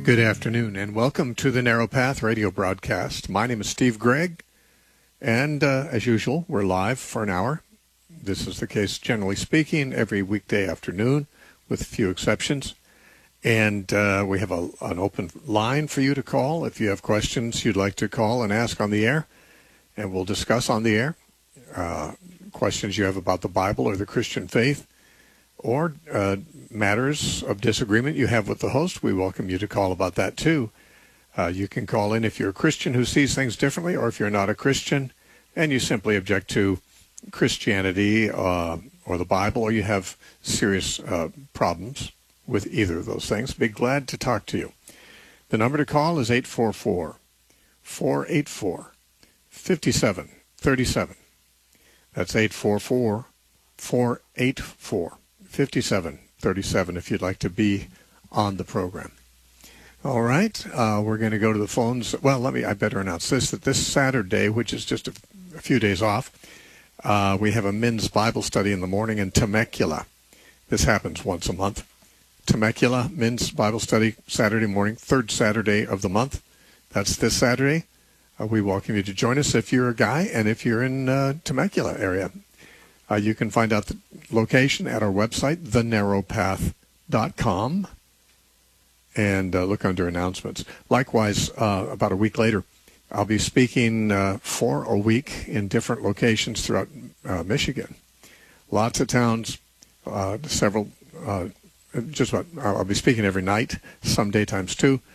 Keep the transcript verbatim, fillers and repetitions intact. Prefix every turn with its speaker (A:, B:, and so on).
A: Good afternoon, and welcome to the Narrow Path radio broadcast. My name is Steve Gregg, and uh, as usual, we're live for an hour. This is the case, generally speaking, every weekday afternoon, with a few exceptions. And uh, we have a, an open line for you to call if you have questions you'd like to call and ask on the air, and we'll discuss on the air uh, questions you have about the Bible or the Christian faith, or uh, matters of disagreement you have with the host. We welcome you to call about that too. Uh, you can call in if you're a Christian who sees things differently, or if you're not a Christian and you simply object to Christianity uh, or the Bible, or you have serious uh, problems with either of those things. Be glad to talk to you. The number to call is eight four four, four eight four, five seven three seven. That's eight four four, four eight four, five seven three seven if you'd like to be on the program. All right, uh, we're going to go to the phones. Well, let me, I better announce this, that this Saturday, which is just a, a few days off, uh, we have a men's Bible study in the morning in Temecula. This happens once a month. Temecula Men's Bible Study, Saturday morning, third Saturday of the month. That's this Saturday. Uh, we welcome you to join us if you're a guy and if you're in uh, Temecula area. Uh, you can find out the location at our website, the narrow path dot com, and uh, look under announcements. Likewise, uh, about a week later, I'll be speaking uh, for a week in different locations throughout uh, Michigan. Lots of towns, uh, several, uh, just about, I'll be speaking every night, some daytimes too,